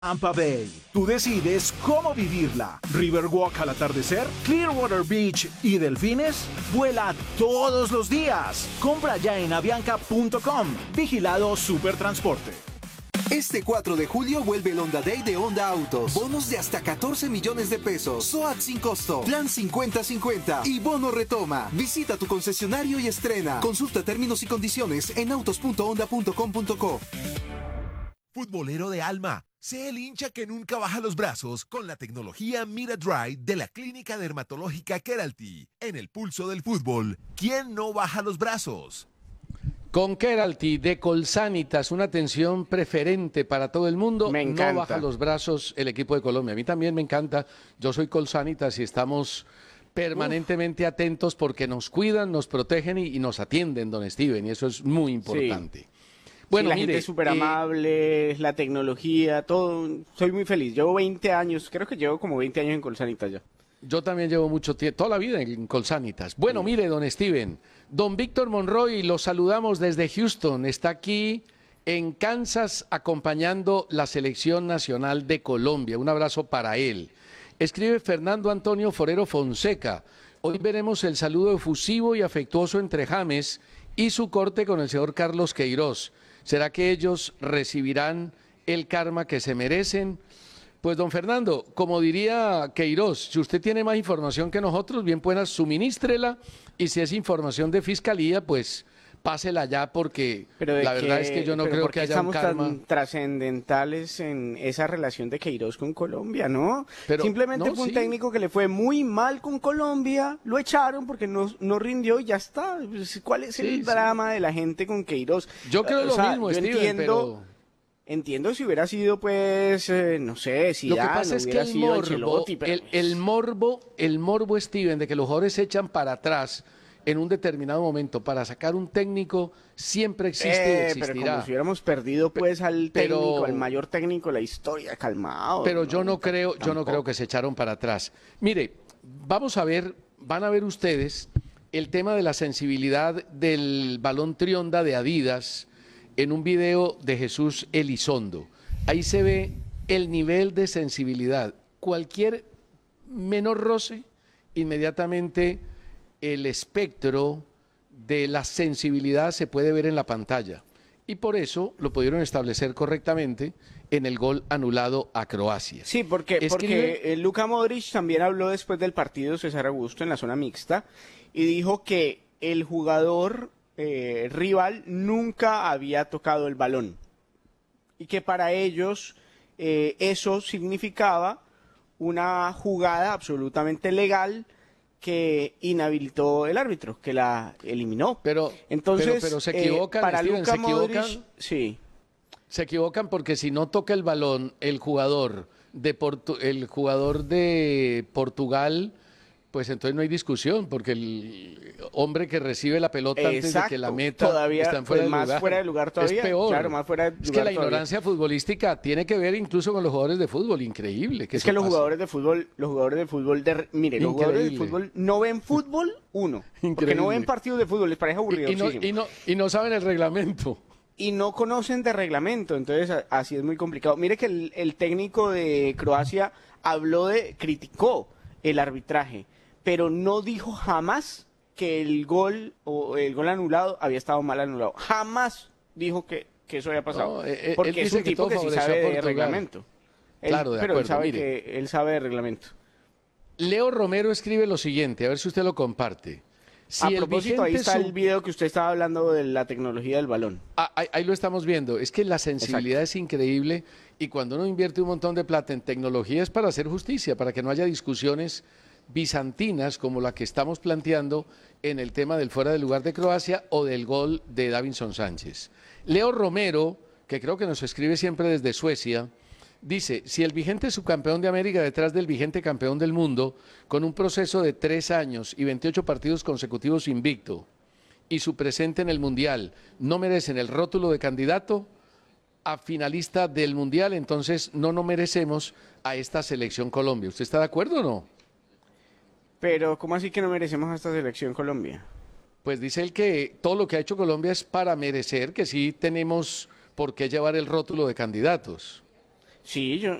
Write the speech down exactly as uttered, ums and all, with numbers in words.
Tampa Bay. Tú decides cómo vivirla. Riverwalk al atardecer, Clearwater Beach y delfines. Vuela todos los días. Compra ya en avianca punto com. Vigilado Supertransporte. Este cuatro de julio vuelve el Honda Day de Honda Autos. Bonos de hasta catorce millones de pesos. S O A T sin costo. Plan cincuenta cincuenta. Y bono retoma. Visita tu concesionario y estrena. Consulta términos y condiciones en autos punto honda punto com punto co. Futbolero de alma, sé el hincha que nunca baja los brazos con la tecnología Miradry de la Clínica Dermatológica Keralty. En el pulso del fútbol, ¿quién no baja los brazos? Con Keralty de Colsanitas, una atención preferente para todo el mundo. Me encanta. No baja los brazos el equipo de Colombia. A mí también me encanta. Yo soy Colsanitas y estamos permanentemente Uf. atentos porque nos cuidan, nos protegen y, y nos atienden, don Steven, y eso es muy importante. Sí. Bueno, sí, la mire, gente es súper eh, amable, la tecnología, todo. Soy muy feliz. Llevo veinte años, creo que llevo como veinte años en Colsanitas ya. Yo también llevo mucho tiempo, toda la vida en Colsanitas. Bueno, sí. Mire, don Steven, don Víctor Monroy, lo saludamos desde Houston. Está aquí en Kansas acompañando la selección nacional de Colombia. Un abrazo para él. Escribe Fernando Antonio Forero Fonseca. Hoy veremos el saludo efusivo y afectuoso entre James y su corte con el señor Carlos Queiroz. ¿Será que ellos recibirán el karma que se merecen? Pues, don Fernando, como diría Queiroz, si usted tiene más información que nosotros, bien buena, suministrela, y si es información de fiscalía, pues pásela ya, porque la verdad que, es que yo no creo que haya un karma. Estamos tan trascendentales en esa relación de Queiroz con Colombia, ¿no? Pero, Simplemente no, fue un sí. técnico que le fue muy mal con Colombia, lo echaron porque no, no rindió y ya está. ¿Cuál es el sí, drama sí. de la gente con Queiroz? Yo creo o lo sea, mismo, yo Steven, entiendo, pero... Entiendo si hubiera sido, pues, eh, no sé, si Lo que pasa es que el morbo, pero... el, el morbo, el morbo, Steven, de que los jugadores se echan para atrás en un determinado momento para sacar un técnico, siempre existe eh, y existirá. Pero como si hubiéramos perdido, pues, al pero, técnico, al mayor técnico de la historia, calmado. Pero ¿no? yo no creo, yo no creo que se echaron para atrás. Mire, vamos a ver, van a ver ustedes el tema de la sensibilidad del balón Trionda de Adidas en un video de Jesús Elizondo. Ahí se ve el nivel de sensibilidad. Cualquier menor roce, inmediatamente el espectro de la sensibilidad se puede ver en la pantalla. Y por eso lo pudieron establecer correctamente en el gol anulado a Croacia. Sí, porque, Escribe... porque eh, Luka Modric también habló después del partido, César Augusto, en la zona mixta, y dijo que el jugador eh, rival nunca había tocado el balón. Y que para ellos eh, eso significaba una jugada absolutamente legal que inhabilitó el árbitro, que la eliminó. Pero, Entonces, pero, pero se equivocan, eh, para Steven, Luka se equivocan, Modric, sí. Se equivocan porque si no toca el balón el jugador de Portu el jugador de Portugal, pues entonces no hay discusión, porque el hombre que recibe la pelota Exacto, antes de que la meta todavía, está en fuera, pues, de más lugar. fuera de lugar todavía. Es peor. Claro, más fuera de lugar es que la todavía. ignorancia futbolística tiene que ver incluso con los jugadores de fútbol, increíble. Que es que los pase. jugadores de fútbol, los jugadores de fútbol, de, mire, los jugadores de fútbol no ven fútbol, uno, increíble. Porque no ven partidos de fútbol, les parece aburrido. Y, y, no, y, no, y no saben el reglamento. Y no conocen de reglamento, entonces así es muy complicado. Mire que el, el técnico de Croacia habló de, criticó el arbitraje, pero no dijo jamás que el gol o el gol anulado había estado mal anulado. Jamás dijo que, que eso había pasado. No, eh, porque es un tipo que, que sí sabe de reglamento. Él, claro, de pero acuerdo, él sabe mire. que él sabe de reglamento. Leo Romero escribe lo siguiente, a ver si usted lo comparte. Si a propósito, ahí está sub... el video que usted estaba hablando de la tecnología del balón. Ah, ahí, ahí lo estamos viendo. Es que la sensibilidad Exacto. es increíble y cuando uno invierte un montón de plata en tecnología es para hacer justicia, para que no haya discusiones bizantinas como la que estamos planteando en el tema del fuera de lugar de Croacia o del gol de Davinson Sánchez. Leo Romero, que creo que nos escribe siempre desde Suecia, dice, si el vigente subcampeón de América detrás del vigente campeón del mundo, con un proceso de tres años y veintiocho partidos consecutivos invicto, y su presente en el Mundial no merecen el rótulo de candidato a finalista del Mundial, entonces no nos merecemos a esta selección Colombia. ¿Usted está de acuerdo o no? Pero, ¿cómo así que no merecemos a esta selección Colombia? Pues dice él que todo lo que ha hecho Colombia es para merecer que sí tenemos por qué llevar el rótulo de candidatos. Sí, yo,